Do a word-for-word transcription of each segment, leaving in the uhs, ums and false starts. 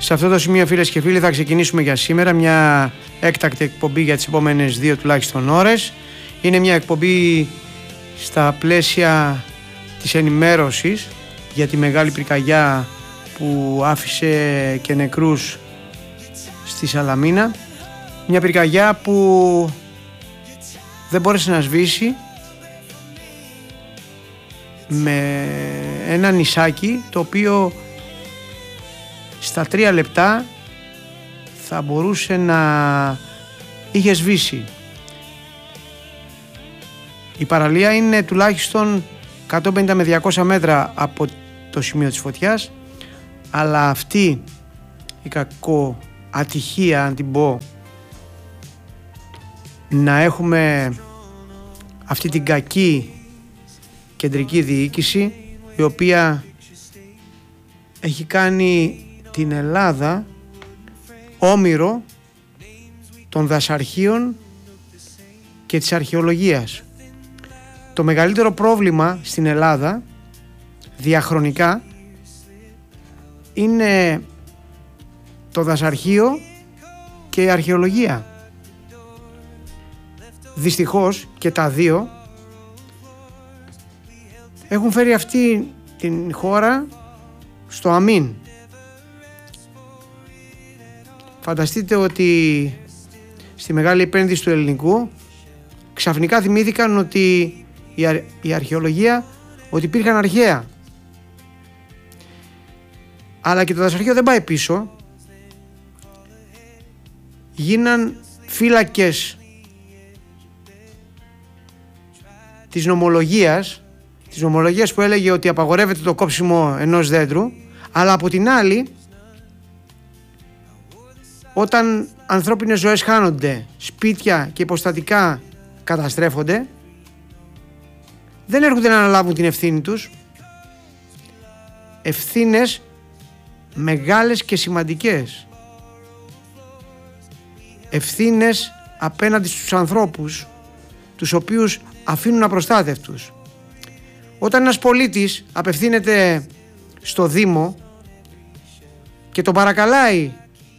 Σε αυτό το σημείο, φίλες και φίλοι, θα ξεκινήσουμε για σήμερα μια έκτακτη εκπομπή για τις επόμενες δύο τουλάχιστον ώρες. Είναι μια εκπομπή στα πλαίσια της ενημέρωσης για τη μεγάλη πυρκαγιά που άφησε και νεκρούς στη Σαλαμίνα. Μια πυρκαγιά που δεν μπόρεσε να σβήσει με ένα νησάκι το οποίο στα τρία λεπτά θα μπορούσε να είχε σβήσει. Η παραλία είναι τουλάχιστον εκατόν πενήντα με διακόσια μέτρα από το σημείο της φωτιάς, αλλά αυτή η κακό ατυχία, αν την πω, να έχουμε αυτή την κακή κεντρική διοίκηση η οποία έχει κάνει την Ελλάδα όμηρο των δασαρχείων και της αρχαιολογίας. Το μεγαλύτερο πρόβλημα στην Ελλάδα διαχρονικά είναι το δασαρχείο και η αρχαιολογία. Δυστυχώς και τα δύο έχουν φέρει αυτή την χώρα στο αμήν. Φανταστείτε ότι στη μεγάλη επένδυση του ελληνικού ξαφνικά θυμήθηκαν ότι η, αρ, η αρχαιολογία ότι υπήρχαν αρχαία. Αλλά και το δασαρχείο δεν πάει πίσω. Γίναν φύλακες της νομολογίας, της νομολογίας που έλεγε ότι απαγορεύεται το κόψιμο ενός δέντρου, αλλά από την άλλη, όταν ανθρώπινες ζωές χάνονται, σπίτια και υποστατικά καταστρέφονται, δεν έρχονται να αναλάβουν την ευθύνη τους. Ευθύνες μεγάλες και σημαντικές. Ευθύνες απέναντι στους ανθρώπους, τους οποίους αφήνουν απροστάτευτους. Όταν ένας πολίτης απευθύνεται στο Δήμο και τον παρακαλάει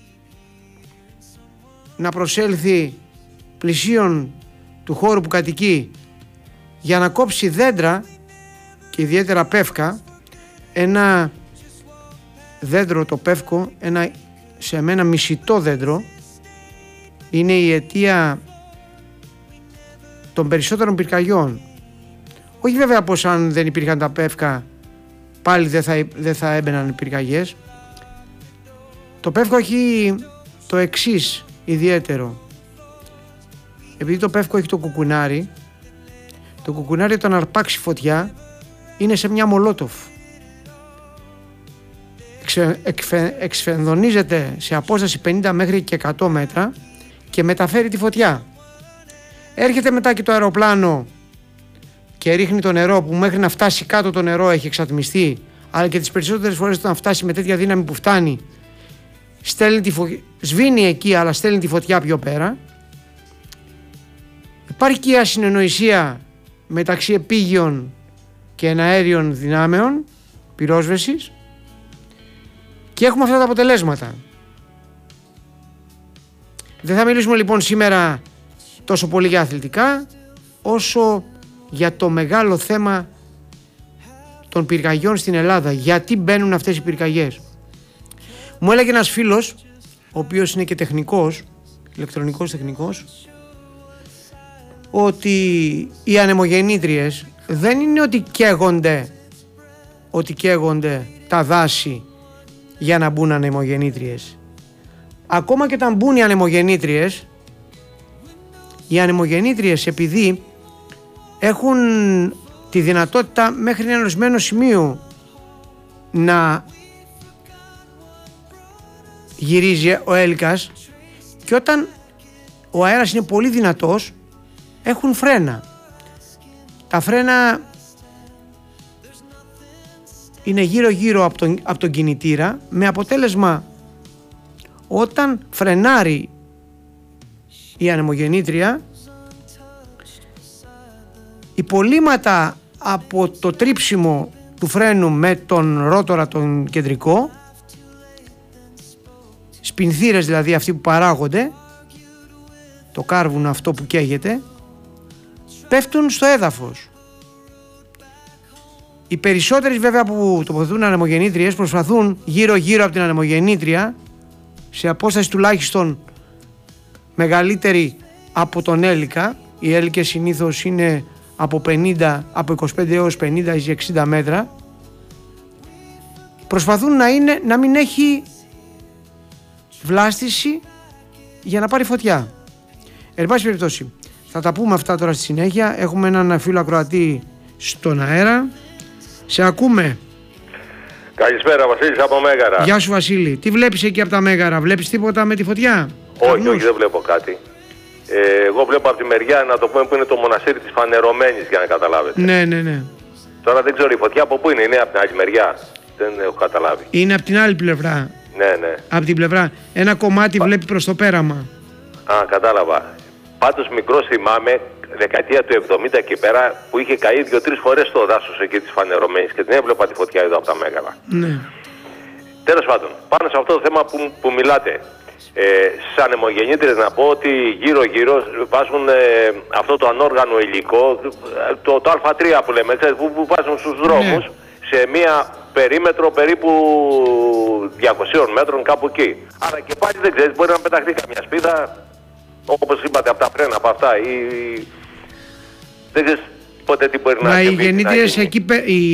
να προσέλθει πλησίον του χώρου που κατοικεί για να κόψει δέντρα και ιδιαίτερα πεύκα, ένα δέντρο, το πεύκο, ένα σε μένα μισητό δέντρο, είναι η αιτία των περισσότερων πυρκαγιών. Όχι βέβαια πως αν δεν υπήρχαν τα πεύκα πάλι δεν θα, δεν θα έμπαιναν πυρκαγιές. Το πεύκο έχει το εξής ιδιαίτερο. Επειδή το πεύκο έχει το κουκουνάρι, το κουκουνάρι όταν αρπάξει φωτιά είναι σε μια μολότοφ. Εξε, εξε, εξφενδονίζεται σε απόσταση πενήντα μέχρι και εκατό μέτρα και μεταφέρει τη φωτιά. Έρχεται μετά και το αεροπλάνο και ρίχνει το νερό, που μέχρι να φτάσει κάτω το νερό έχει εξατμιστεί, αλλά και τις περισσότερες φορές όταν φτάσει με τέτοια δύναμη που φτάνει, στέλνει τη φω... σβήνει εκεί αλλά στέλνει τη φωτιά πιο πέρα. Υπάρχει και η ασυνεννοησία μεταξύ επίγειων και εναέριων δυνάμεων πυρόσβεσης και έχουμε αυτά τα αποτελέσματα. Δεν θα μιλήσουμε λοιπόν σήμερα τόσο πολύ για αθλητικά, όσο για το μεγάλο θέμα των πυρκαγιών στην Ελλάδα. Γιατί μπαίνουν αυτές οι πυρκαγιές? Μου έλεγε ένας φίλος, ο οποίος είναι και τεχνικός, ηλεκτρονικός τεχνικός, ότι οι ανεμογεννήτριες δεν είναι ότι καίγονται, ότι καίγονται τα δάση για να μπουν ανεμογεννήτριες. Ακόμα και όταν μπουν οι ανεμογεννήτριες, οι ανεμογεννήτριες επειδή έχουν τη δυνατότητα μέχρι ένα ορισμένο σημείο να γυρίζει ο έλικας, και όταν ο αέρας είναι πολύ δυνατός έχουν φρένα. Τα φρένα είναι γύρω γύρω από τον, από τον κινητήρα, με αποτέλεσμα όταν φρενάρει η ανεμογεννήτρια, υπολείμματα από το τρίψιμο του φρένου με τον ρότορα τον κεντρικό σπινθήρες δηλαδή αυτοί που παράγονται, το κάρβουνο αυτό που καίγεται, πέφτουν στο έδαφος. Οι περισσότερες βέβαια που τοποθετούν ανεμογεννήτριες προσπαθούν γύρω γύρω από την ανεμογεννήτρια, σε απόσταση τουλάχιστον μεγαλύτερη από τον έλικα. Οι έλικες συνήθως είναι από, πενήντα, από είκοσι πέντε έως πενήντα ή εξήντα μέτρα. Προσπαθούν να, είναι, να μην έχει βλάστηση για να πάρει φωτιά. Εν πάση περιπτώσει, θα τα πούμε αυτά τώρα στη συνέχεια. Έχουμε έναν φίλο ακροατή στον αέρα. Σε ακούμε. Καλησπέρα, Βασίλης από Μέγαρα. Γεια σου, Βασίλη. Τι βλέπεις εκεί από τα Μέγαρα, βλέπεις τίποτα με τη φωτιά? Όχι, Καρνούς? όχι, δεν βλέπω κάτι. Ε, εγώ βλέπω από τη μεριά, να το πούμε, που είναι το μοναστήρι της Φανερωμένης, για να καταλάβετε. Ναι, ναι, ναι. Τώρα δεν ξέρω η φωτιά από πού είναι, είναι από την άλλη μεριά. Δεν έχω καταλάβει. Είναι από την άλλη πλευρά. Ναι, ναι. Από την πλευρά. Ένα κομμάτι Πα... βλέπει προς το πέραμα. Α, κατάλαβα. Πάντως μικρός θυμάμαι, δεκαετία του εβδομήντα και πέρα, που είχε καεί δύο-τρεις φορές το δάσος εκεί της Φανερωμένης και την έβλεπα τη φωτιά εδώ από τα Μέγαρα. Ναι. Τέλος πάντων, πάνω σε αυτό το θέμα που, που μιλάτε, ε, στις ανεμογεννήτριες να πω ότι γύρω-γύρω βάζουν ε, αυτό το ανόργανο υλικό, το, το Α τρία που λέμε, ξέρετε, που, που βάζουν στους δρόμους, ναι, σε μία περίμετρο περίπου διακοσίων μέτρων, κάπου εκεί. Άρα και πάλι δεν ξέρεις, μπορεί να πεταχτεί καμιά σπίδα, όπως είπατε, από τα φρένα, από αυτά, ή δεν ξέρεις ποτέ τι μπορεί να γίνει. Μα οι γεννήτριες εκεί, οι,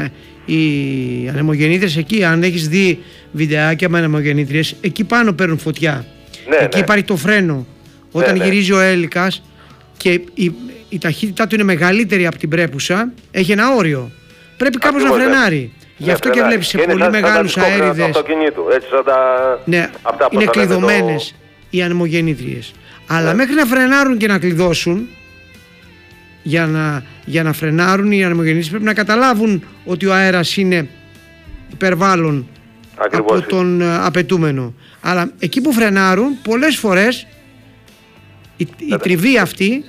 οι ανεμογεννήτριες εκεί, αν έχεις δει βιντεάκια με ανεμογεννήτριες, εκεί πάνω παίρνουν φωτιά. Ναι, εκεί ναι. Υπάρχει το φρένο. Όταν ναι, γυρίζει ναι. ο έλικας και η, η ταχύτητά του είναι μεγαλύτερη από την πρέπουσα, έχει ένα όριο. Πρέπει κάπως να φρενάρει. Ναι. Γι' αυτό ναι, και βλέπεις σε πολύ μεγάλους αέριδες. Έτσι, σαν τα... Ναι, αυτά είναι κλειδωμένες το... οι ανεμογεννήτριες. Αλλά ναι, μέχρι να φρενάρουν και να κλειδώσουν, για να, για να φρενάρουν οι ανεμογεννήτριες πρέπει να καταλάβουν ότι ο αέρας είναι υπερβάλλον από τον uh, απαιτούμενο. Αλλά εκεί που φρενάρουν, πολλές φορές η, η τριβή αυτή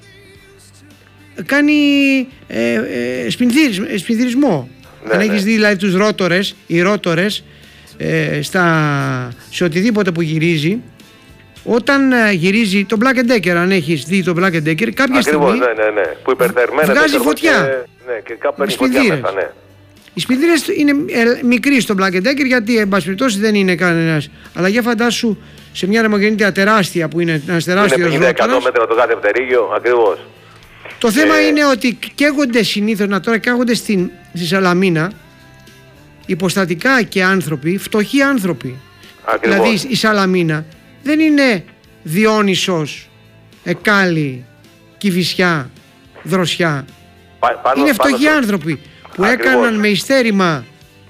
κάνει ε, ε, σπινθυρισμό. Ναι, Αν ναι. έχεις δει δηλαδή τους ρότορες, οι ρότορες ε, στα, σε οτιδήποτε που γυρίζει, όταν ε, γυρίζει το Black and Decker, αν έχεις δει το Black and Decker, κάποια Ακριβώς, στιγμή ναι, ναι, ναι. Που βγάζει φωτιά. Και, ναι, και κάπου παίρνει φωτιά μέσα, ναι. Οι σπινθύρες είναι ε, μικροί στο Black and Decker, γιατί εν πάση περιπτώσει δεν είναι κανένας. Αλλά για φαντάσου σε μια ανεμογεννήτρια τεράστια που είναι ένας τεράστιος ρότορας. Είναι εκατό μέτρα το κάθε πτερίγιο, ακριβώς. Το θέμα ε... είναι ότι καίγονται συνήθως, να τώρα καίγονται στην, στη Σαλαμίνα υποστατικά και άνθρωποι, φτωχοί άνθρωποι. Ακριβώς. Δηλαδή η Σαλαμίνα δεν είναι Διόνυσος, Εκάλη, Κηφισιά, Δροσιά. Πα, πάνω, είναι φτωχοί πάνω, άνθρωποι που ακριβώς. έκαναν με ιστέρημα,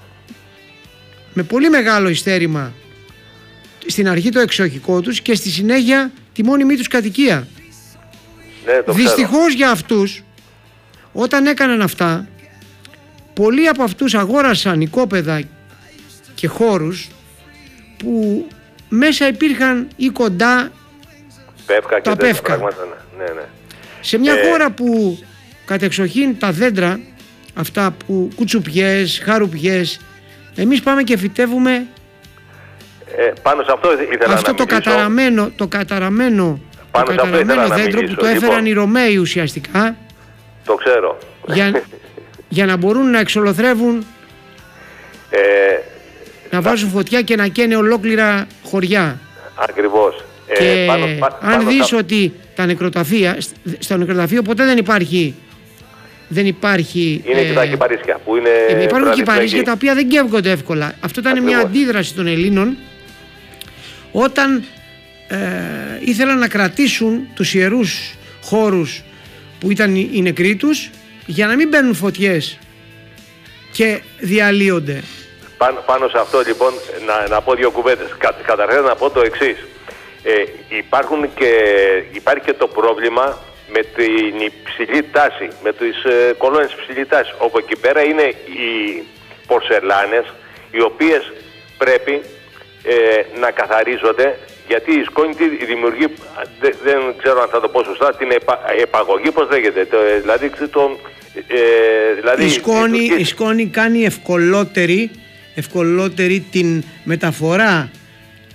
με πολύ μεγάλο ιστέρημα, στην αρχή το εξοχικό τους και στη συνέχεια τη μόνιμή τους κατοικία. Ναι, δυστυχώς για αυτούς, όταν έκαναν αυτά, πολλοί από αυτούς αγόρασαν οικόπεδα και χώρους που μέσα υπήρχαν ή κοντά πεύκα τα και πεύκα. Πράγματα, ναι, ναι. Σε μια ε... χώρα που κατεξοχήν τα δέντρα, αυτά που κουτσουπιές, χαρουπιές, εμείς πάμε και φυτεύουμε ε, πάνω σε αυτό ήθελα αυτό να το μιλήσω. καταραμένο, το καταραμένο, πάνω το καταραμένο δέντρο μιλήσω, που το έφεραν λοιπόν, οι Ρωμαίοι ουσιαστικά. Το ξέρω. Για, για να μπορούν να εξολοθρεύουν, ε, να βάζουν φωτιά και να καίνε ολόκληρα χωριά. Ακριβώς. Και ε, πάνω, πά, αν πάνω δεις στα... ότι τα νεκροταφεία, στο νεκροταφείο ποτέ δεν υπάρχει, δεν υπάρχει είναι ε, και τα κυπαρίσια που είναι ε, υπάρχουν κυπαρίσια τα οποία δεν καίγονται εύκολα. Αυτό ήταν Ακριβώς. μια αντίδραση των Ελλήνων όταν ε, ήθελαν να κρατήσουν τους ιερούς χώρους που ήταν οι νεκροί τους για να μην μπαίνουν φωτιές και διαλύονται. Πάνω, πάνω σε αυτό λοιπόν να, να πω δύο κουβέντες. Κα, καταρχάς να πω το εξής. Ε, υπάρχουν και, υπάρχει και το πρόβλημα με την υψηλή τάση, με τις ε, κολόνες υψηλή τάση, όπου εκεί πέρα είναι οι πορσελάνες οι οποίες πρέπει ε, να καθαρίζονται, γιατί η σκόνη δημιουργεί, δεν, δεν ξέρω αν θα το πω σωστά, την επα, επαγωγή, πώς λέγεται, το, δηλαδή, το, ε, δηλαδή η, σκόνη, η σκόνη κάνει ευκολότερη, ευκολότερη την μεταφορά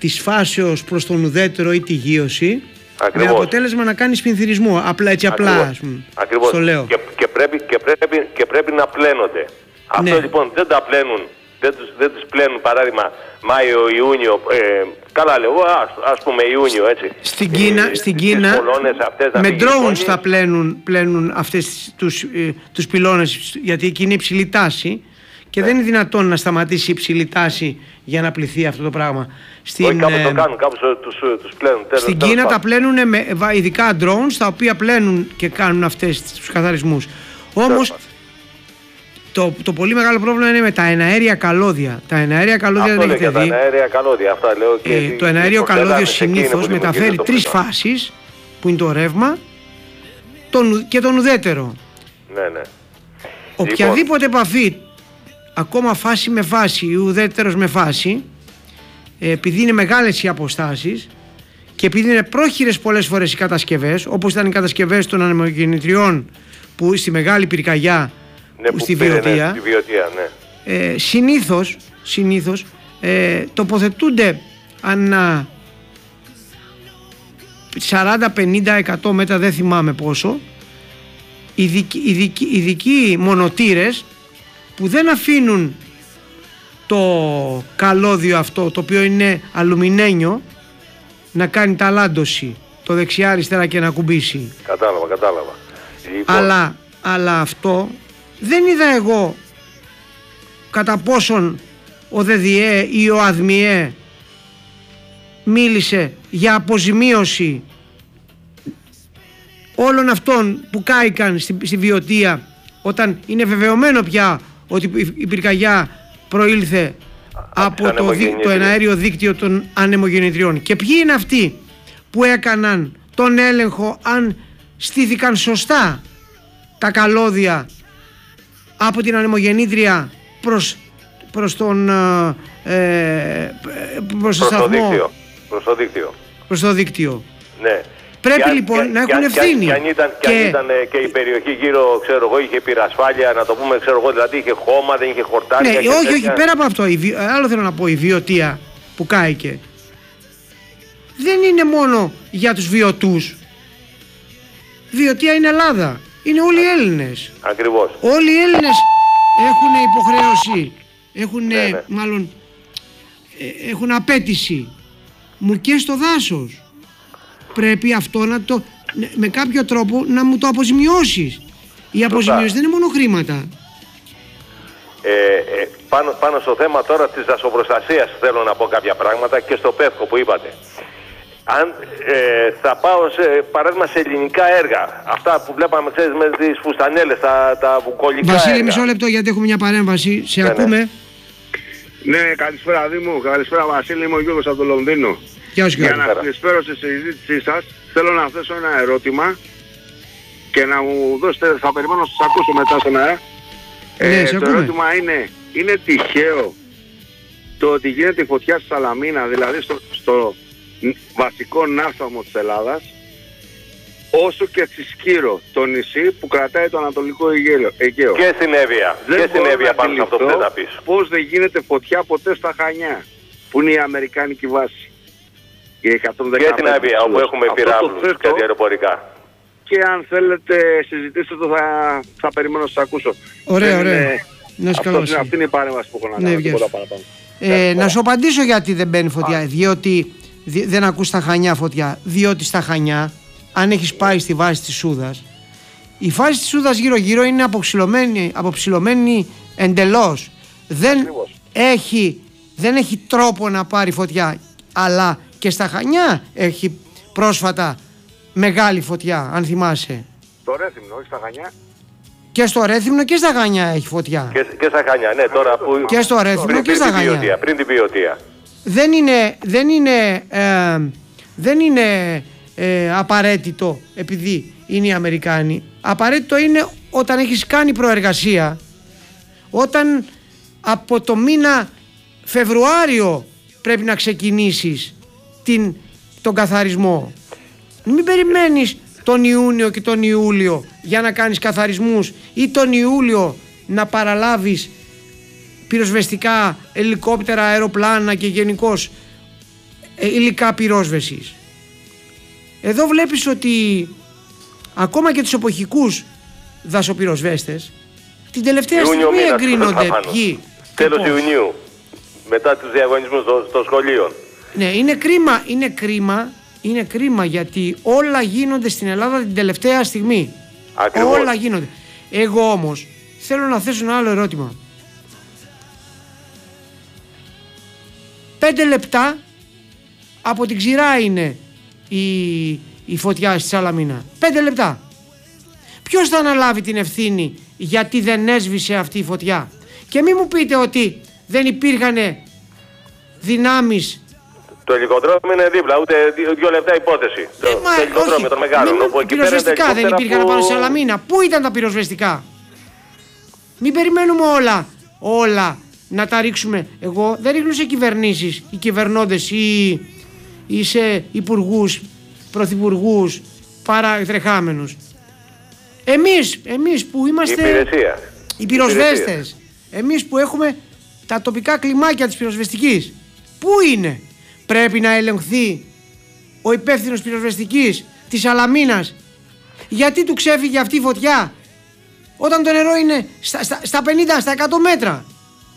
της φάσεως προς τον ουδέτερο ή τη γείωση. Ακριβώς. Με αποτέλεσμα να κάνει σπινθυρισμό. Απλά έτσι απλά. Ακριβώς. Ας πούμε, Ακριβώς. στο λέω. Και, και, πρέπει, και, πρέπει, και πρέπει να πλένονται. Αυτό Ναι. λοιπόν δεν τα πλένουν. Δεν τους, δεν τους πλένουν παράδειγμα Μάιο, Ιούνιο, ε, καλά λέω, ας, ας πούμε Ιούνιο, έτσι. Στην Κίνα, ε, στην τις Κίνα κολόνες αυτές να με φύγει η drones πόλη. θα πλένουν, πλένουν αυτές τους, ε, τους πυλώνες, γιατί εκεί είναι υψηλή τάση και Ναι. δεν είναι δυνατόν να σταματήσει η υψηλή τάση για να πληθεί αυτό το πράγμα. Στην, Όχι, κάπου ε, το κάνουν, κάπου τους, τους πλένουν. Τέλος, στην τέλος Κίνα τα πάντων. πλένουν με βα- ειδικά drones, τα οποία πλένουν και κάνουν αυτές τους καθαρισμούς. Όμως πάντων. το, το πολύ μεγάλο πρόβλημα είναι με τα εναέρια καλώδια. Τα εναέρια καλώδια Αυτό δεν λέω έχετε για τα δει. εναέρια καλώδια, αυτά λέω και Ε, οι- το οι εναέριο καλώδιο πορτελάνες εκείνοι συνήθως που μεταφέρει δημιουργείται τρεις το πετά. φάσεις, που είναι το ρεύμα τον, ου- και τον ουδέτερο. Ναι, ναι. Οποιαδήποτε επαφή, ακόμα φάση με φάση ή ουδέτερος με φάση, ε, επειδή είναι μεγάλες οι αποστάσεις και επειδή είναι πρόχειρες πολλές φορές οι κατασκευές, όπως ήταν οι κατασκευές των ανεμογεννητριών που στη Μεγάλη Πυρκαγιά, Ναι, που που στη πήρε, ναι, Βιωτία, στη Βιωτία, ναι. ε, συνήθως, συνήθως ε, τοποθετούνται ανά σαράντα πενήντα εκατό μέτρα, δεν θυμάμαι πόσο, ειδικοί, ειδικοί, ειδικοί μονοτήρες που δεν αφήνουν το καλώδιο αυτό, το οποίο είναι αλουμινένιο, να κάνει ταλάντωση το δεξιά αριστερά και να κουμπίσει. Κατάλαβα, κατάλαβα. Λοιπόν, Αλλά, αλλά αυτό δεν είδα εγώ κατά πόσον ο ΔΔΕ ή ο ΑΔΜΙΕ μίλησε για αποζημίωση όλων αυτών που κάηκαν στη, στη Βιωτία, όταν είναι βεβαιωμένο πια ότι η- η πυρκαγιά προήλθε από τις το, δι, το ανεμογεννήτριες. εναέριο δίκτυο των ανεμογεννητριών. Και ποιοι είναι αυτοί που έκαναν τον έλεγχο αν στήθηκαν σωστά τα καλώδια από την ανεμογεννήτρια προς, προς τον ε, ε, προς το προς το σταθμό, δίκτυο. Προς το δίκτυο. προς το δίκτυο. Ναι. Πρέπει Και αν- λοιπόν και- να και έχουν αν- και αν- ευθύνη. Και αν ήταν, και... Και- αν ήταν ε, και η περιοχή γύρω, ξέρω εγώ, είχε πυρασφάλεια, να το πούμε, ξέρω εγώ, δηλαδή είχε χώμα, δεν είχε χορτάρια. Ναι, και όχι, τέτοια. όχι, πέρα από αυτό, η βι- άλλο θέλω να πω, η βιωτεία που κάηκε δεν είναι μόνο για τους βιωτούς. Βιωτεία είναι Ελλάδα, είναι όλοι οι Έλληνες. Ακριβώς. Όλοι οι Έλληνες έχουν υποχρέωση, έχουν Ναι, ναι. μάλλον ε, έχουν απέτηση μου και στο δάσος. Πρέπει αυτό να το, με κάποιο τρόπο να μου το αποζημιώσεις. Η αποζημίωση δεν είναι μόνο χρήματα. Ε, ε, πάνω, πάνω στο θέμα τώρα της δασοπροστασίας θέλω να πω κάποια πράγματα και στο ΠΕΦΚΟ που είπατε. Αν ε, θα πάω σε, παράδειγμα σε ελληνικά έργα, αυτά που βλέπαμε ξέρεις, με τις φουστανέλες, τα, τα βουκολικά Βασίλη, έργα. μισό λεπτό γιατί έχουμε μια παρέμβαση. Σε Ναι, ακούμε. Ναι, καλησπέρα Δήμου, καλησπέρα Βασίλη, είμαι ο Γιώργος από το Λονδίνο. Γεια σου, Για Γιώργο. να συνεισφέρω στη συζήτησή σας, θέλω να θέσω ένα ερώτημα και να μου δώσετε, θα περιμένω να σας ακούσω μετά στον αέρα. Ναι, σε το ακούμε. ερώτημα είναι, είναι τυχαίο το ότι γίνεται η φωτιά στη Σαλαμίνα, δηλαδή στο, στο βασικό ναύσταθμο της Ελλάδας, όσο και στη Σκύρο, το νησί που κρατάει το Ανατολικό Αιγαίο. Αιγαίο. Και στην Εύβοια. Δεν Και στην μπορώ Εύβοια να πάνω σε αυτό που θες να αντιληφθώ πεις. πώς δεν γίνεται φωτιά ποτέ στα Χανιά, που είναι η αμερικάνικη βάση. Η εκατόν Και δεκαπέντε. στην Εύβοια όπου έχουμε Αυτό το πυράβλους θέτω και αεροπορικά. και αν θέλετε συζητήστε το, θα, θα περιμένω να σας ακούσω. Ωραία, Δεν ωραία. είναι- Να είσαι αυτό καλός. είναι, αυτή είναι η παρέμβαση που έχω να Ναι, κάνω, βγες. τίποτα παραπάνω. Ε, να σου απαντήσω γιατί δεν μπαίνει φωτιά. Διότι δι- δεν ακούς στα Χανιά φωτιά. Διότι στα Χανιά, αν έχεις πάει στη βάση της Σούδας, η βάση της Σούδας γύρω-γύρω είναι αποψηλωμένη, αποψηλωμένη εντελώς. Δεν Ακριβώς. έχει, δεν έχει τρόπο να πάρει φωτιά. Αλλά και στα Χανιά έχει πρόσφατα μεγάλη φωτιά, αν θυμάσαι. Το Ρέθυμνο, όχι στα Χανιά. Και στο Ρέθυμνο και στα Χανιά έχει φωτιά. Και, και στα Χανιά, ναι, τώρα που... Και στο Ρέθυμνο πριν, και πριν στα την Χανιά. Βιωτία, πριν την Βιωτία. Δεν είναι, δεν είναι, ε, δεν είναι ε, απαραίτητο επειδή είναι οι Αμερικάνοι. Απαραίτητο είναι όταν έχεις κάνει προεργασία, όταν από το μήνα Φεβρουάριο πρέπει να ξεκινήσεις την, τον καθαρισμό. Μην περιμένεις τον Ιούνιο και τον Ιούλιο για να κάνεις καθαρισμούς ή τον Ιούλιο να παραλάβεις πυροσβεστικά, ελικόπτερα, αεροπλάνα και γενικώς ε, υλικά πυρόσβεσης. Εδώ βλέπεις ότι ακόμα και τους εποχικούς δασοπυροσβέστες την τελευταία Ιούνιο στιγμή μήνα, εγκρίνονται ποιοι. Τέλος Ιουνίου, μετά τους διαγωνισμούς των στο σχολείων. Ναι, είναι κρίμα, είναι κρίμα, είναι κρίμα γιατί όλα γίνονται στην Ελλάδα την τελευταία στιγμή. Ακριβώς. Όλα γίνονται. Εγώ όμως θέλω να θέσω ένα άλλο ερώτημα. Πέντε λεπτά από την Ξηρά είναι η, η φωτιά στη Σαλαμίνα. Πέντε λεπτά. Ποιος θα αναλάβει την ευθύνη γιατί δεν έσβησε αυτή η φωτιά? Και μην μου πείτε ότι δεν υπήρχαν δυνάμεις. Το ελικοτρόμιο είναι δίπλα, ούτε δύο λεπτά υπόθεση. Το, Ε, μα, το ελικοτρόμιο των μεγάλων. Μην, όπου πυροσβεστικά δεν υπήρχαν που... πάνω στη Σαλαμίνα. Πού ήταν τα πυροσβεστικά? Μην περιμένουμε όλα, όλα να τα ρίξουμε. Εγώ δεν ρίχνω σε κυβερνήσεις, οι κυβερνώντες ή, ή σε υπουργούς, πρωθυπουργούς, παρατρεχάμενους. Εμείς, εμείς που είμαστε Η υπηρεσία. οι πυροσβέστες, εμείς που έχουμε τα τοπικά κλιμάκια της πυροσβεστικής, πού είναι? Πρέπει να ελεγχθεί ο υπεύθυνος πυροσβεστικής της Σαλαμίνας γιατί του ξέφυγε αυτή η φωτιά όταν το νερό είναι στα, στα, στα πενήντα, στα εκατό μέτρα.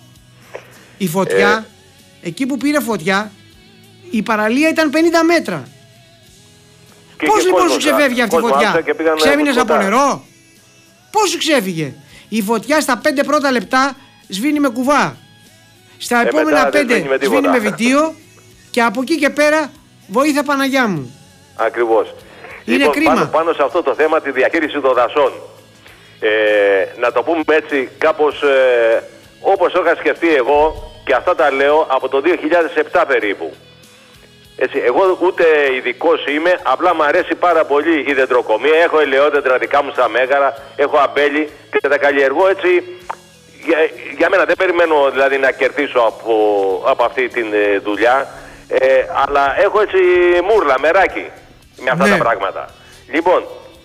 Η φωτιά, ε... εκεί που πήρε φωτιά, η παραλία ήταν πενήντα μέτρα. Και πώς και λοιπόν σου ξεφεύγει αυτή η φωτιά? Ξέμεινες από νερό? Πώς σου ξέφυγε? Η φωτιά στα πέντε πρώτα λεπτά σβήνει με κουβά. Στα ε, επόμενα πέντε σβήνει με, σβήνει με βιτίο και από εκεί και πέρα βοήθεια Παναγιά μου. Ακριβώς. Είναι λοιπόν, κρίμα. Πάνω, πάνω σε αυτό το θέμα, τη διαχείριση των δασών. Ε, να το πούμε έτσι κάπως ε, όπως το είχα σκεφτεί εγώ, και αυτά τα λέω από το δύο χιλιάδες επτά περίπου. Έτσι, εγώ ούτε ειδικός είμαι, απλά μου αρέσει πάρα πολύ η δεντροκομεία. Έχω ελαιόδεντρα δικά μου στα μέγαρα, έχω αμπέλι και τα καλλιεργώ έτσι. Για, για μένα δεν περιμένω δηλαδή να κερδίσω από, από αυτή τη ε, δουλειά, ε, αλλά έχω έτσι μούρλα, μεράκι με αυτά ναι. τα πράγματα. Λοιπόν,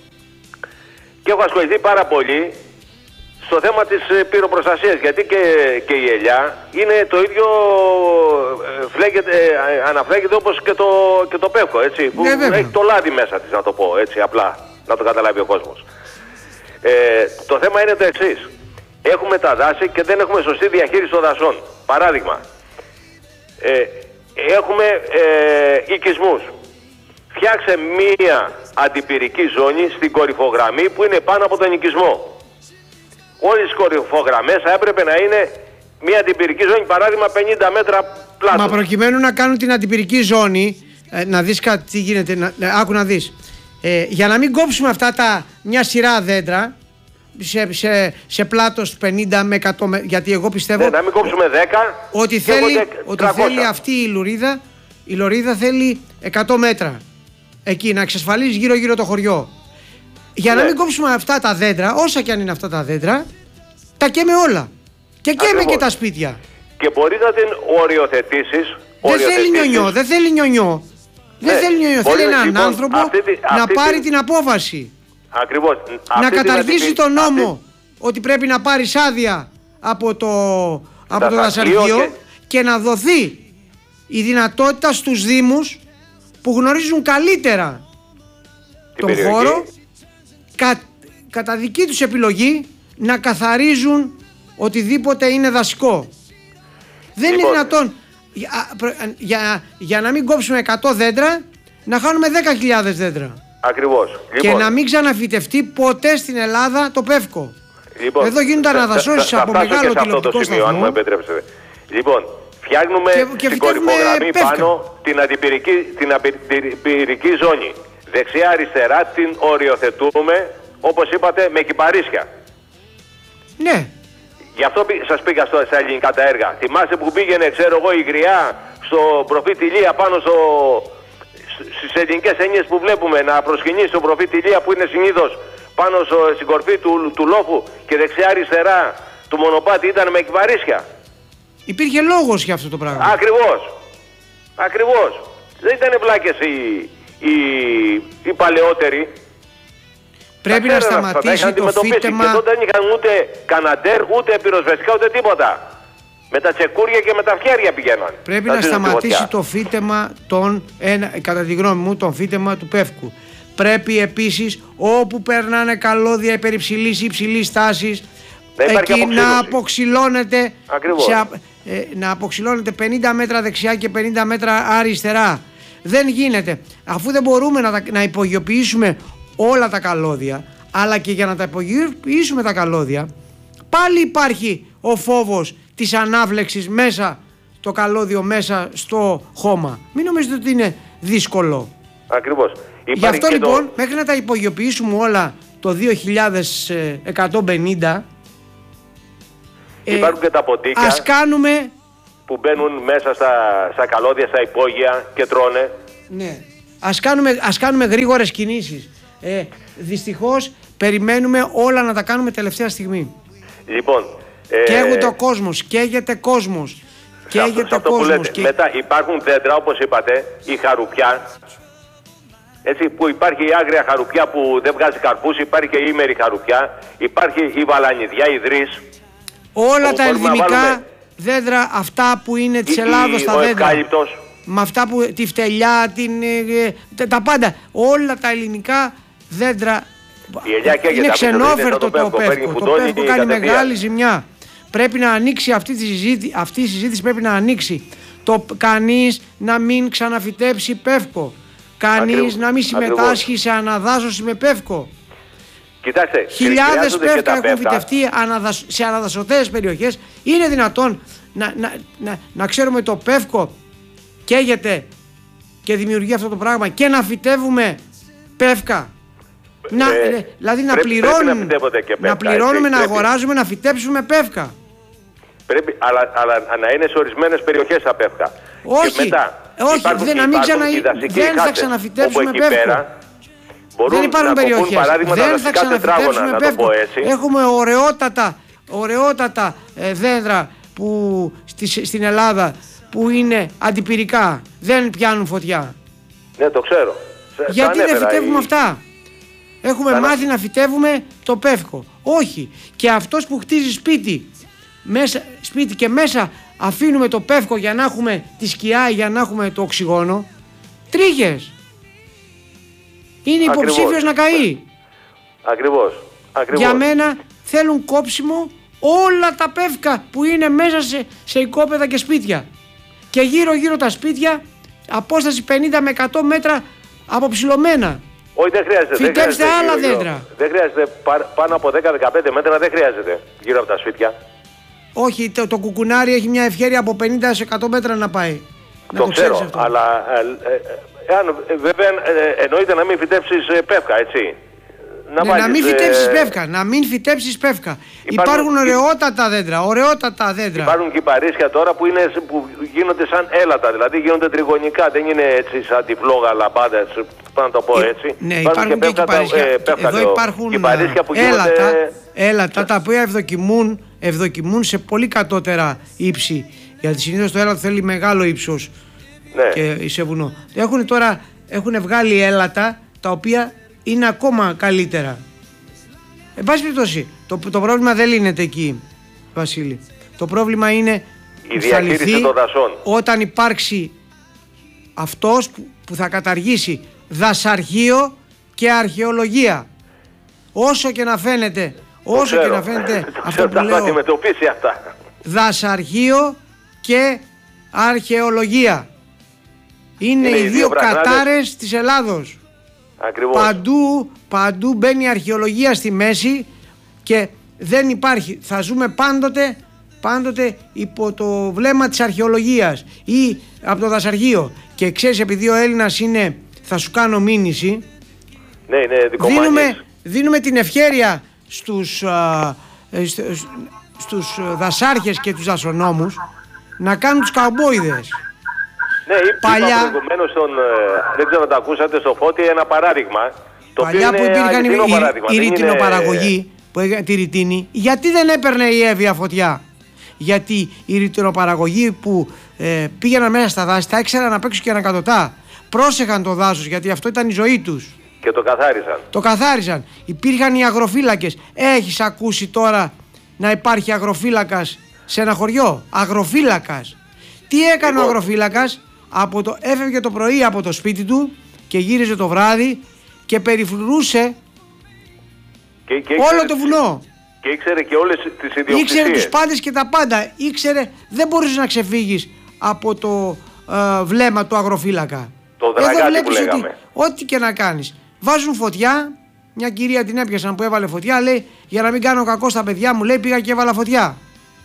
και έχω ασχοληθεί πάρα πολύ στο θέμα της ε, πυροπροστασίας, γιατί και, και η ελιά είναι το ίδιο, ε, φλέγεται, ε, αναφλέγεται όπως και το, και το πεύκο, έτσι, που ναι, έχει το λάδι μέσα της, να το πω έτσι απλά, να το καταλάβει ο κόσμος. Ε, το θέμα είναι το εξής. Έχουμε τα δάση και δεν έχουμε σωστή διαχείριση των δασών. Παράδειγμα, ε, έχουμε ε, οικισμούς. Φτιάξε μία αντιπυρική ζώνη στην κορυφογραμμή που είναι πάνω από τον οικισμό. Όλες οι κορυφογραμμές θα έπρεπε να είναι μία αντιπυρική ζώνη, παράδειγμα πενήντα μέτρα πλάτος. Μα προκειμένου να κάνουν την αντιπυρική ζώνη, ε, να δεις κάτι τι γίνεται, να, ε, άκου να δεις. Ε, για να μην κόψουμε αυτά τα μια σειρά δέντρα, σε, σε, σε πλάτος πενήντα με εκατό, γιατί εγώ πιστεύω ναι, να μην κόψουμε δέκα ότι θέλει, ότι θέλει αυτή η λωρίδα, η λωρίδα θέλει εκατό μέτρα εκεί να εξασφαλίζει γύρω γύρω το χωριό. Για ναι. να μην κόψουμε αυτά τα δέντρα, όσα και αν είναι αυτά τα δέντρα, τα καίμε όλα και καίμε και τα σπίτια. Και μπορεί να την οριοθετήσεις. Δεν θέλει νιονιό, δεν θέλει νιονιό. Ναι, δεν θέλει νιονιό, θέλει έναν λοιπόν, άνθρωπο αυτή, να αυτή, πάρει την απόφαση. Ακριβώς. Να καταργήσει τον νόμο αυτή... ότι πρέπει να πάρει άδεια από το, από το δασαρχείο και... και να δοθεί η δυνατότητα στους δήμους που γνωρίζουν καλύτερα την τον περιοχή. Χώρο κα, κατά δική τους επιλογή να καθαρίζουν οτιδήποτε είναι δασικό. Δεν λοιπόν. είναι δυνατόν για, για, για να μην κόψουμε εκατό δέντρα να χάνουμε δέκα χιλιάδες δέντρα. Ακριβώς. Και λοιπόν, να μην ξαναφυτευτεί ποτέ στην Ελλάδα το πεύκο. Λοιπόν, εδώ γίνονται αναδασώσεις από μεγάλο τηλεοπτικό σταθμό. Αν μου επιτρέψετε. Λοιπόν, φτιάχνουμε και, και στην κορυφογραμμή πάνω την αντιπυρική, την αντιπυρική ζώνη. Δεξιά-αριστερά την οριοθετούμε, όπως είπατε, με κυπαρίσια. Ναι. Γι' αυτό σας πήγα στο, στα ελληνικά τα έργα. Θυμάστε που πήγαινε, ξέρω εγώ, η γριά στο προφήτη Ηλία πάνω στο... στις ελληνικές έννοιες που βλέπουμε να προσκυνεί στον προφήτη Ηλία που είναι συνήθως πάνω στο, στην κορφή του, του λόφου και δεξιά-αριστερά του μονοπάτι ήταν με κυπαρίσια. Υπήρχε λόγος για αυτό το πράγμα. Ακριβώς. Ακριβώς. Δεν ήταν βλάκες οι, οι, οι παλαιότεροι. Πρέπει να σταματήσει το φύτεμα. Και τότε δεν είχαν ούτε καναντέρ, ούτε πυροσβεστικά, ούτε τίποτα. Με τα τσεκούρια και με τα φτιάρια πηγαίναν. Πρέπει να σταματήσει το φύτεμα των, ένα, κατά τη γνώμη μου, το φύτεμα του Πεύκου. Πρέπει επίσης όπου περνάνε καλώδια υπερυψηλής ή υψηλής τάσης, εκεί να αποξυλώνεται, σε, ε, να αποξυλώνεται πενήντα μέτρα δεξιά και πενήντα μέτρα αριστερά. Δεν γίνεται. Αφού δεν μπορούμε να, να υπογειοποιήσουμε όλα τα καλώδια, αλλά και για να τα υπογειοποιήσουμε τα καλώδια, πάλι υπάρχει ο φόβος της ανάβλεξης μέσα το καλώδιο, μέσα στο χώμα. Μην νομίζετε ότι είναι δύσκολο. Ακριβώς. Γι' αυτό λοιπόν το... μέχρι να τα υπογειοποιήσουμε όλα το δύο χιλιάδες εκατόν πενήντα, υπάρχουν ε, και τα ποτίκια ας κάνουμε... που μπαίνουν μέσα στα, στα καλώδια, στα υπόγεια και τρώνε. Ναι. Ας κάνουμε, ας κάνουμε γρήγορες κινήσεις. Ε, δυστυχώς περιμένουμε όλα να τα κάνουμε τελευταία στιγμή. Λοιπόν, ε, καίγεται ο κόσμος, καίγεται κόσμος. Καίγεται κόσμος. Και... Μετά υπάρχουν δέντρα, όπως είπατε, η χαρουπιά. Έτσι, που υπάρχει η άγρια χαρουπιά που δεν βγάζει καρπούς, υπάρχει και η ήμερη χαρουπιά, υπάρχει η βαλανιδιά, η δρύς. Όλα τα ενδυμικά βάλουμε... δέντρα, αυτά που είναι της Ελλάδος, τα δέντρα. Ευκάλυπτος. Με αυτά που, τη φτελιά, την, τα, τα πάντα. Όλα τα ελληνικά δέντρα. Είναι ξενόφερτο το Πεύκο. Το Πεύκο κάνει μεγάλη ζημιά. Πρέπει να ανοίξει αυτή, τη συζήτηση, αυτή η συζήτηση, πρέπει να ανοίξει. Το, κανείς να μην ξαναφυτέψει Πεύκο. Κανείς να μην συμμετάσχει ακριβώς. σε αναδάσωση με Πεύκο. Κοιτάξτε, χιλιάδες Πεύκα έχουν φυτευτεί σε αναδασωτές περιοχές. Είναι δυνατόν να, να, να, να ξέρουμε το Πεύκο καίγεται και δημιουργεί αυτό το πράγμα και να φυτεύουμε Πεύκα. Να, ε, δηλαδή να, πρέπει, πληρώνουν, πρέπει να, πέφκα, να πληρώνουμε, έτσι, να πρέπει. αγοράζουμε, να φυτέψουμε Πεύκα. Πρέπει, αλλά, αλλά να είναι σε ορισμένες περιοχές τα Πεύκα. Όχι, και μετά, όχι υπάρχουν, δεν, να μην ξανα... δεν θα ξαναφυτέψουμε Πεύκα. Δεν υπάρχουν περιοχές. Δεν θα ξαναφυτέψουμε Πεύκο. Έχουμε ωραιότατα, ωραιότατα ε, δέντρα που, στη, στην Ελλάδα που είναι αντιπυρικά. Δεν πιάνουν φωτιά. Ναι, το ξέρω. Γιατί δεν φυτεύουμε η... αυτά. Έχουμε Σαν... μάθει να φυτεύουμε το Πεύκο. Όχι. Και αυτός που χτίζει σπίτι, μέσα, σπίτι και μέσα αφήνουμε το Πεύκο για να έχουμε τη σκιά, για να έχουμε το οξυγόνο. Τρίχες. Είναι υποψήφιος να καεί. Ακριβώς. Ακριβώς. Για μένα θέλουν κόψιμο όλα τα Πεύκα που είναι μέσα σε, σε οικόπεδα και σπίτια. Και γύρω γύρω τα σπίτια απόσταση πενήντα με εκατό μέτρα αποψηλωμένα. Όχι, δεν χρειάζεται. Φυτέψτε άλλα γύρω, δέντρα. Δεν χρειάζεται πάνω από δέκα με δεκαπέντε μέτρα, δεν χρειάζεται γύρω από τα σπίτια. Όχι, το, το κουκουνάρι έχει μια ευχέρεια από πενήντα με εκατό μέτρα να πάει. Το, να το ξέρω, αυτό. Αλλά ε, ε, ε, βέβαια ε, εννοείται να μην φυτέψεις ε, Πεύκα, έτσι. Να, ναι, βάλεις, να μην φυτέψεις ε... Πεύκα, να μην φυτέψεις Πεύκα. Υπάρχουν, υπάρχουν ωραιότατα δέντρα, ωραιότατα δέντρα. Υπάρχουν και παρίσια τώρα που, είναι, που γίνονται σαν έλατα, δηλαδή γίνονται τριγωνικά, δεν είναι έτσι σαν τυφλόγα λαμπάδες, πάνω να το πω έτσι. Ναι, υπάρχουν και, και, και παρίσια. Ε, πέφκα, εδώ υπάρχουν και που έλατα, γίνονται... έλατα τα οποία ευδοκιμούν, ευδοκιμούν σε πολύ κατώτερα ύψη. Γιατί συνήθως το έλατο θέλει μεγάλο ύψος, ναι, και σε βουνό. Έχουν τώρα, έχουν βγάλει έλατα τα οποία είναι ακόμα καλύτερα. Εν πάση περιπτώσει, το, το πρόβλημα δεν λύνεται εκεί, Βασίλη. Το πρόβλημα είναι η διαχείριση των δασών. Όταν υπάρξει αυτός που, που θα καταργήσει δασαρχείο και αρχαιολογία. Όσο και να φαίνεται, όσο ξέρω, και να φαίνεται αυτό που λέω, αντιμετωπίσει αυτά. Δασαρχείο και αρχαιολογία. Είναι, είναι οι δύο, δύο κατάρες της Ελλάδος. Ακριβώς. Παντού, παντού μπαίνει η αρχαιολογία στη μέση και δεν υπάρχει. Θα ζούμε πάντοτε, πάντοτε υπό το βλέμμα της αρχαιολογίας ή από το δασαργείο. Και ξέρεις, επειδή ο Έλληνας είναι, θα σου κάνω μήνυση, ναι, ναι, δίνουμε, δίνουμε την ευχέρεια στους, α, στους δασάρχες και τους δασονόμους να κάνουν τους καουμπόιδες. Ναι, παλιά, είπα προηγουμένως στον, δεν ξέρω να το ακούσατε στο Φώτη, ένα παράδειγμα. Το παλιά οποίο που υπήρχαν η, η, η ρητινοπαραγωγή, είναι... που έγινε τη ρητίνη, γιατί δεν έπαιρνε η Εύβοια φωτιά? Γιατί η ρητινοπαραγωγή που ε, πήγαιναν μέσα στα δάση, τα ήξεραν απ' έξω και ανακατοτά. Πρόσεχαν το δάσος, γιατί αυτό ήταν η ζωή τους. Και το καθάρισαν. Το καθάρισαν. Υπήρχαν οι αγροφύλακες. Έχεις ακούσει τώρα να υπάρχει αγροφύλακας σε ένα χωριό, αγροφύλακας. Τι έκανε Λοιπόν. ο αγροφύλακας? Από το, έφευγε το πρωί από το σπίτι του και γύριζε το βράδυ και περιφρουρούσε Και, και όλο ήξερε το τις- βουνό. Και ήξερε και όλες τις ιδιοκτησίες. Ήξερε τους πάντες και τα πάντα. Ήξερε, δεν μπορείς να ξεφύγεις από το ε, βλέμμα του αγροφύλακα. Το Εδώ δραγάτι που βλέπεις ότι λέγαμε. ό,τι και να κάνεις. Βάζουν φωτιά. Μια κυρία την έπιασαν που έβαλε φωτιά. Λέει, για να μην κάνω κακό στα παιδιά μου, λέει, πήγα και έβαλα φωτιά.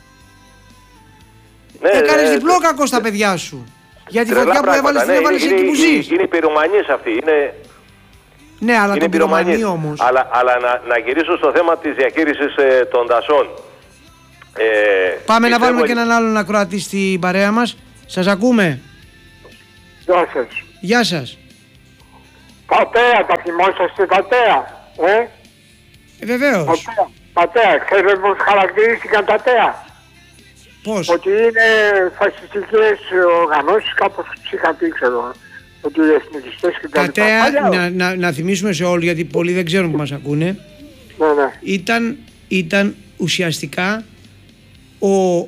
Ναι, Έκανες ναι, διπλό ναι. κακό στα παιδιά σου. Για τη Τρελά φωτιά που πράγματα, έβαλες, την ναι, έβαλες είναι- εκεί που είναι- ζεις. Είναι οι πυρομανίες αυτοί. Είναι, Ναι, αλλά είναι τον πυρομανεί πυρομανίες. όμως. Αλλά, αλλά να, να γυρίσω στο θέμα της διαχείρισης ε, των δασών. Ε, Πάμε να πιστεύω- βάλουμε και έναν άλλον ακροατή στην παρέα μας. Σας ακούμε. Γεια σας. Γεια σας. Τα τέα, τα θυμόσαστε τα τέα. Ε, Ε, βεβαίως. τα τέα. Τα τέα, ξέρετε πώς χαρακτηρίστηκαν τα τέα. Πώς. Ότι είναι φασιστικές οργανώσεις, κάπως τους είχα πει, ξέρω. Ότι οι εθνικιστές και τα Τα λοιπά. τέα, Παλιά, να, να, να θυμίσουμε σε όλους, γιατί πολλοί δεν ξέρουν που μας ακούνε, Ναι, ναι. ήταν, ήταν ουσιαστικά ο,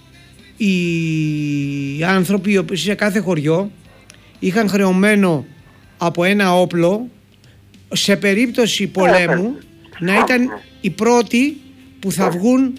οι άνθρωποι οι οποίοι σε κάθε χωριό είχαν χρεωμένο από ένα όπλο σε περίπτωση πολέμου να ήταν οι πρώτοι που θα βγουν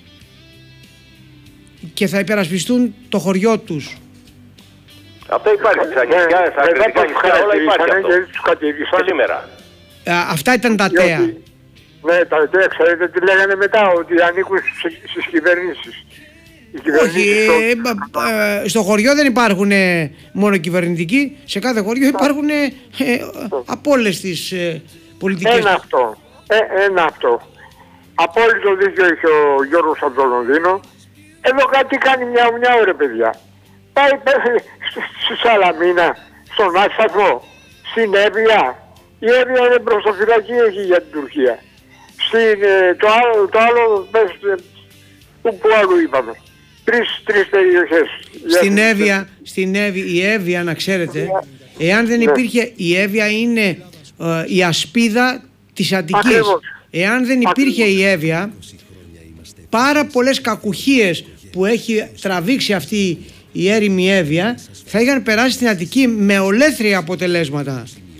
και θα υπερασπιστούν το χωριό τους. Αυτό υπάρχει. Στα Ναι, νησιά, στα μετά αγροτικά τους νησιά όλα υπάρχει χαρακτηρίσανε αυτό. και τους κατηδίσανε. Και σήμερα. Α, αυτά ήταν τα τέα. Διότι- Ναι, τα τέα, ξέρετε τι λέγανε μετά, ότι ανήκουν στις- στις κυβερνήσεις. Οι Όχι, κυβερνήσεις ε, το- μπα- ε, στο χωριό δεν υπάρχουν ε, μόνο κυβερνητικοί, σε κάθε χωριό υπάρχουν ε, ε, από όλες τις ε, πολιτικές. Ένα αυτό. Ε, ένα αυτό. Απόλυτο δίκιο είχε ο Γιώργος από το Λονδίνο. Εδώ κάτι κάνει μια μια ρε παιδιά. Πάει πέ- στη- στη Σαλαμίνα, στον Άσαφο, στην Εύβοια. Η Εύβοια είναι μπροστοφυλακή έχει για την Τουρκία. Στην, ε, το άλλο, το άλλο πες, ε, που, που άλλο είπαμε. Τρεις, τρεις περιοχές. Στην Για- Εύβοια, στην Εύβοια, η Εύβοια να ξέρετε, εάν δεν Ναι. υπήρχε, η Εύβοια είναι ε, η ασπίδα της Αττικής. Ακριβώς. Εάν δεν υπήρχε η Εύβοια, πάρα πολλές κακουχίες που έχει τραβήξει αυτή η έρημη Εύβοια θα είχαν περάσει στην Αττική με ολέθρια αποτελέσματα.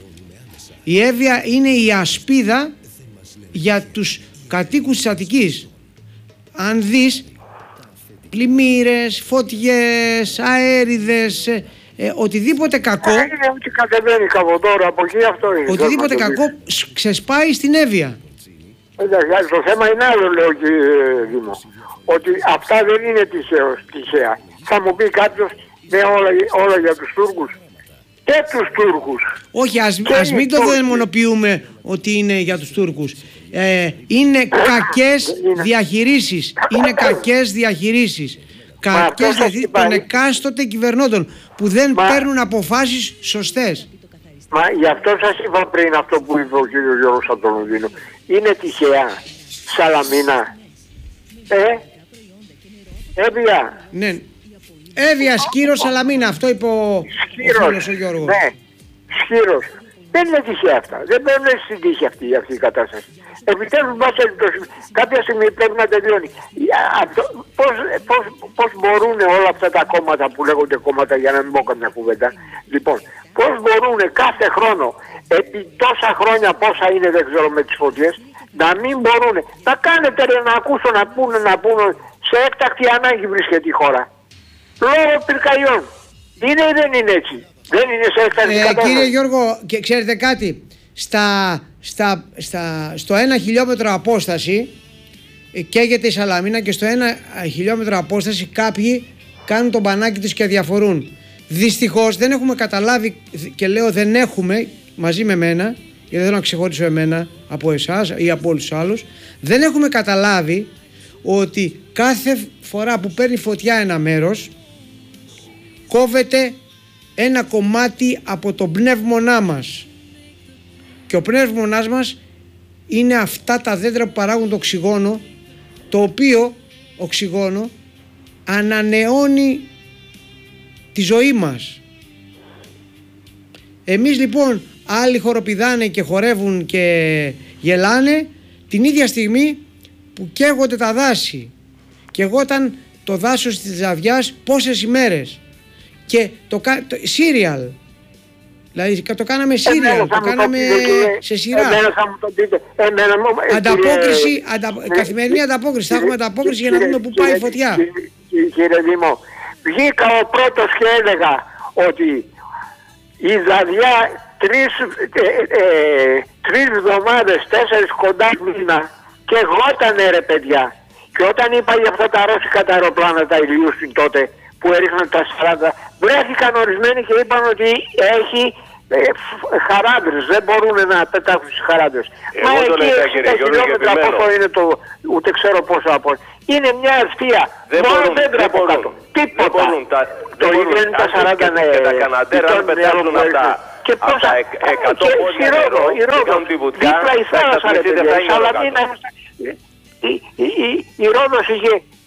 Η Εύβοια είναι η ασπίδα για τους κατοίκους της Αττικής. Αν δεις πλημμύρες, φωτιές, αέριδες, ε, ε, οτιδήποτε κακό, Είναι ότι κατεβαίνει καβοντόρα από εκεί, αυτό είναι. οτιδήποτε Θέλω να το κακό σ- ξεσπάει στην Εύβοια. Εντάξει, το θέμα είναι άλλο, λέω, κύριε Δήμο. Ότι αυτά δεν είναι τυχαίο, τυχαία. Θα μου πει κάποιος, ναι, όλα, όλα για τους Τούρκους. Και τους Τούρκους. Όχι, ας, Και ας οι μην το Τούρκοι. δαιμονοποιούμε ότι είναι για τους Τούρκους. Ε, είναι κακές είναι. διαχειρίσεις. Είναι κακές διαχειρίσεις. Μα αυτό Κακές σας διαχειρίσεις είπα, των ε. εκάστοτε κυβερνώντων που δεν Μα- παίρνουν αποφάσεις σωστές. Μα γι' αυτό σας είπα πριν αυτό που είπε ο κύριος Γιώργος από το Λονδίνο. Είναι τυχαία. Σαλαμίνα. Ε, Εύβοια. Ναι. Εύβοια, Σκύρος, Σαλαμίνα. Αυτό είπε ο, ο Σκύρος. φίλος ο Γιώργος. Ναι, Σκύρος. Δεν είναι τυχαία αυτά. Δεν παίρνουν στην τύχη αυτή, αυτή η κατάσταση. Επιτέλους, μας περιπτώσει, κάποια στιγμή πρέπει να τελειώνει. Για αυτό, πώς, πώς, πώς μπορούν όλα αυτά τα κόμματα που λέγονται κόμματα, για να μην πω καμιά κουβέντα, λοιπόν, πώς μπορούν κάθε χρόνο, επί τόσα χρόνια πόσα είναι δεν ξέρω με τις φωτιές, να μην μπορούν, να κάνετε ρε, να ακούσω να πούνε, να πούνε, σε έκτακτη ανάγκη βρίσκεται η χώρα. Λόγω πυρκαγιών. Είναι ή δεν είναι έτσι? Δεν είναι σε έκτακτη Ε, κατάσταση. κύριε Γιώργο, και ξέρετε κάτι, στα, στα, στα, στο ένα χιλιόμετρο απόσταση ε, καίγεται η Σαλαμίνα και στο ένα χιλιόμετρο απόσταση κάποιοι κάνουν τον πανάκι τους και διαφορούν. Δυστυχώς δεν έχουμε καταλάβει, και λέω δεν έχουμε μαζί με μένα, γιατί δεν θέλω να ξεχωρίσω εμένα από εσάς ή από όλους τους άλλους, δεν έχουμε καταλάβει ότι κάθε φορά που παίρνει φωτιά ένα μέρος κόβεται ένα κομμάτι από το πνεύμονά μας, και ο πνεύμονάς μας είναι αυτά τα δέντρα που παράγουν το οξυγόνο, το οποίο οξυγόνο ανανεώνει τη ζωή μας. Εμείς λοιπόν άλλοι χοροπηδάνε και χορεύουν και γελάνε την ίδια στιγμή που καίγονται τα δάση. Και εγώ όταν το δάσος της Ζαβιάς πόσες ημέρες. Και το, το serial. Δηλαδή το κάναμε serial, το κάναμε σε σειρά. Εμένα θα μου το πείτε. Εμένα μου, ανταπόκριση, κύριε, αντα, ναι, καθημερινή ανταπόκριση. Θα έχουμε ανταπόκριση για να δούμε πού πάει η φωτιά. Κύριε Δήμο, βγήκα ο πρώτος και έλεγα ότι η Ζαδιά τρεις, ε, ε, τρεις εβδομάδες, τέσσερις κοντά μήνα και γότανε ρε παιδιά. Και όταν είπα για αυτά τα ρώσικα τα αεροπλάνα, τα Ηλιούσιν τότε, που έριχναν τα σαράντα, βρέθηκαν ορισμένοι και είπαν ότι έχει ε, χαράδρες, δεν μπορούν να πετάξουν τις χαράδρες. Μα εκεί εξήντα χιλιόμετρα πόσο είναι το, ούτε ξέρω πόσο από. Είναι μια ευθεία, μόνο δέντρα από κάτω. Τίποτα. Το ίδιο είναι τα σαράντα ναι. Και τα Καναντέρα αν πετάξουν από τα και πόσα, εκατό πόδια νερό, κάνουν τη βουτιά, δίπλα η θάλασσα ρε παιδιά, η Σαλαμίνα, η, η, η, η Ρόδος είχε